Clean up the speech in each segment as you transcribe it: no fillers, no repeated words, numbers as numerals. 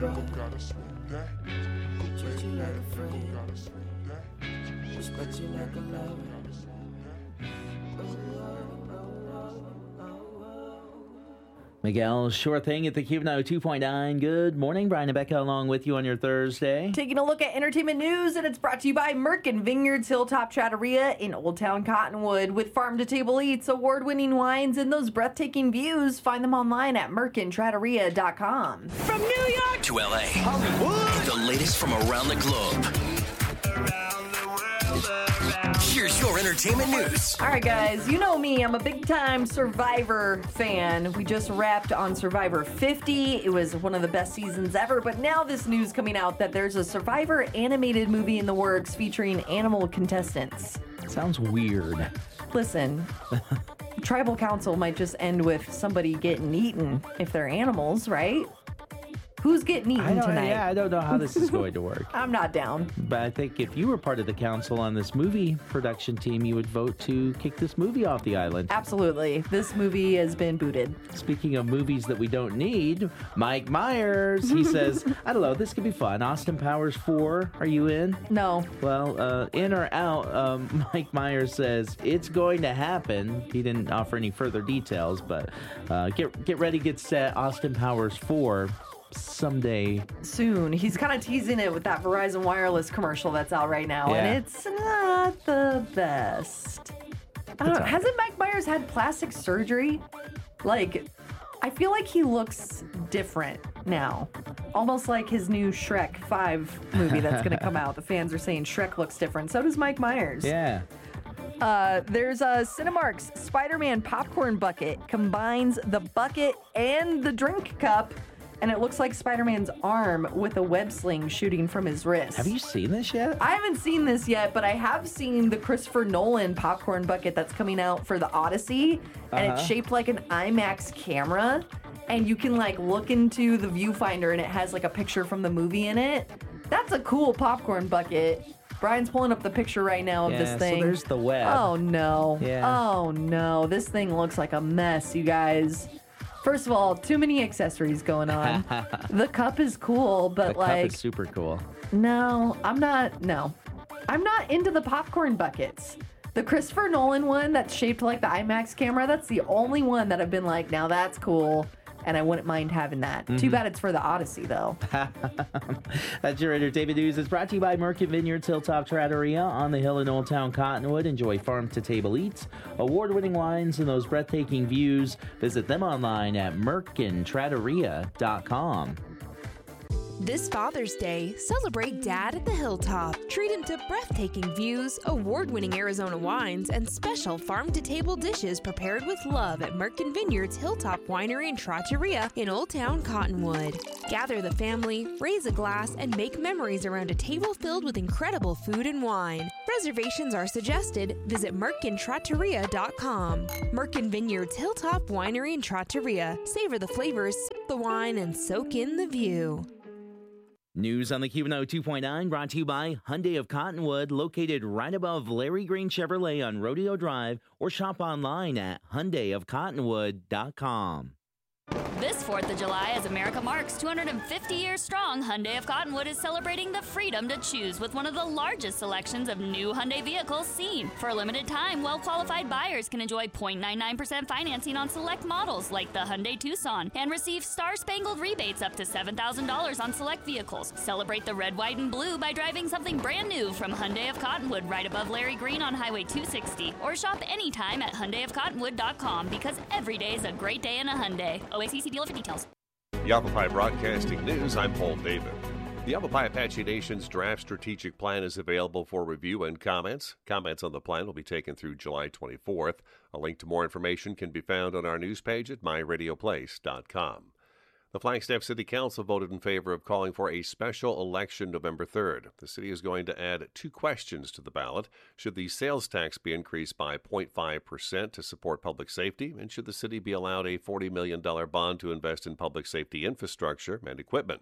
gotta swing that. Treat you like a friend. Gotta swing that. Respect you like a lover. Miguel, sure thing at the Cube 2.9. Good morning, Brian and Becca along with you on your Thursday. Taking a look at entertainment news, and it's brought to you by Merkin Vineyards Hilltop Trattoria in Old Town Cottonwood. With farm-to-table eats, award-winning wines, and those breathtaking views, find them online at merkintrattoria.com. From New York to LA, Hollywood, the latest from around the globe. Here's your entertainment news. All right, guys, you know me. I'm a big-time Survivor fan. We just wrapped on Survivor 50. It was one of the best seasons ever, but now this news coming out that there's a Survivor animated movie in the works featuring animal contestants. Sounds weird. Listen, tribal council might just end with somebody getting eaten if they're animals, right? Who's getting eaten tonight? Yeah, I don't know how this is going to work. I'm not down. But I think if you were part of the council on this movie production team, you would vote to kick this movie off the island. Absolutely. This movie has been booted. Speaking of movies that we don't need, Mike Myers, he says, I don't know, this could be fun. Austin Powers 4, are you in? No. Well, in or out, Mike Myers says it's going to happen. He didn't offer any further details, but get ready, get set. Austin Powers 4. Someday soon. He's kind of teasing it with that Verizon Wireless commercial that's out right now, and it's not the best. I don't know. Hasn't Mike Myers had plastic surgery? Like, I feel like he looks different now. Almost like his new Shrek 5 movie that's going to come out. The fans are saying Shrek looks different. So does Mike Myers. Yeah. There's a Cinemark's Spider-Man popcorn bucket. Combines the bucket and the drink cup. And it looks like Spider-Man's arm with a web sling shooting from his wrist. Have you seen this yet? I haven't seen this yet, but I have seen the Christopher Nolan popcorn bucket that's coming out for the Odyssey. And it's shaped like an IMAX camera. And you can like look into the viewfinder and it has like a picture from the movie in it. That's a cool popcorn bucket. Brian's pulling up the picture right now of this thing. So there's the web. Oh no. Yeah. Oh no. This thing looks like a mess, you guys. First of all, too many accessories going on. The cup is cool, but the like... cup is super cool. No, I'm not into the popcorn buckets. The Christopher Nolan one that's shaped like the IMAX camera, that's the only one that I've been like, now that's cool. And I wouldn't mind having that. Too bad it's for the Odyssey, though. That's your entertainment news. It's brought to you by Merkin Vineyards Hilltop Trattoria on the hill in Old Town Cottonwood. Enjoy farm-to-table eats, award-winning wines, and those breathtaking views. Visit them online at merkintrattoria.com. This Father's Day, celebrate Dad at the Hilltop. Treat him to breathtaking views, award-winning Arizona wines, and special farm-to-table dishes prepared with love at Merkin Vineyards Hilltop Winery and Trattoria in Old Town Cottonwood. Gather the family, raise a glass, and make memories around a table filled with incredible food and wine. Reservations are suggested. Visit merkintrattoria.com. Merkin Vineyards Hilltop Winery and Trattoria. Savor the flavors, sip the wine, and soak in the view. News on the Cube 2.9 brought to you by Hyundai of Cottonwood, located right above Larry Green Chevrolet on Rodeo Drive, or shop online at HyundaiofCottonwood.com. This 4th of July, as America marks 250 years strong, Hyundai of Cottonwood is celebrating the freedom to choose with one of the largest selections of new Hyundai vehicles seen. For a limited time, well-qualified buyers can enjoy 0.99% financing on select models like the Hyundai Tucson and receive star-spangled rebates up to $7,000 on select vehicles. Celebrate the red, white, and blue by driving something brand new from Hyundai of Cottonwood right above Larry Green on Highway 260. Or shop anytime at HyundaiofCottonwood.com because every day is a great day in a Hyundai. OACC dealer for details. Yavapai Broadcasting News, I'm Paul David. The Yavapai Apache Nation's draft strategic plan is available for review and comments. Comments on the plan will be taken through July 24th. A link to more information can be found on our news page at myradioplace.com. The Flagstaff City Council voted in favor of calling for a special election November 3rd. The city is going to add 2 questions to the ballot. Should the sales tax be increased by 0.5% to support public safety? And should the city be allowed a $40 million bond to invest in public safety infrastructure and equipment?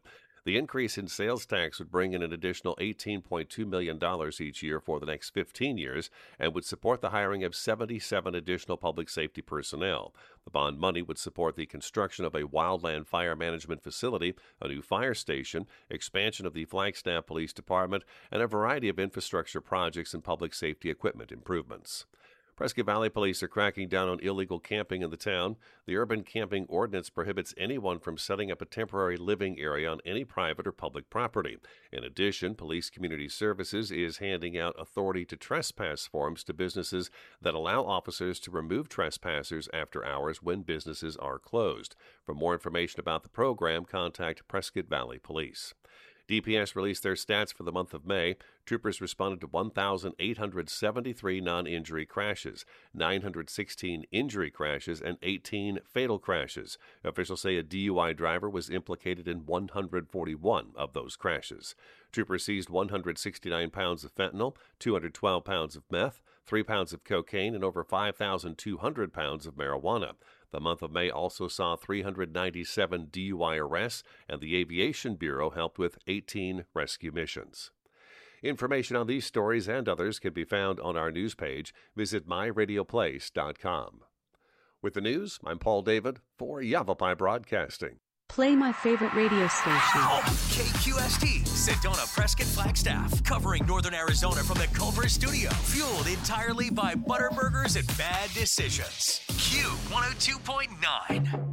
The increase in sales tax would bring in an additional $18.2 million each year for the next 15 years and would support the hiring of 77 additional public safety personnel. The bond money would support the construction of a wildland fire management facility, a new fire station, expansion of the Flagstaff Police Department, and a variety of infrastructure projects and public safety equipment improvements. Prescott Valley Police are cracking down on illegal camping in the town. The urban camping ordinance prohibits anyone from setting up a temporary living area on any private or public property. In addition, Police Community Services is handing out authority to trespass forms to businesses that allow officers to remove trespassers after hours when businesses are closed. For more information about the program, contact Prescott Valley Police. DPS released their stats for the month of May. Troopers responded to 1,873 non-injury crashes, 916 injury crashes, and 18 fatal crashes. Officials say a DUI driver was implicated in 141 of those crashes. Troopers seized 169 pounds of fentanyl, 212 pounds of meth, 3 pounds of cocaine, and over 5,200 pounds of marijuana. The month of May also saw 397 DUI arrests, and the Aviation Bureau helped with 18 rescue missions. Information on these stories and others can be found on our news page. Visit myradioplace.com. With the news, I'm Paul David for Yavapai Broadcasting. Play my favorite radio station. KQST, Sedona, Prescott, Flagstaff, covering northern Arizona from the Culver Studio, fueled entirely by Butterburgers and Bad Decisions. Q 102.9.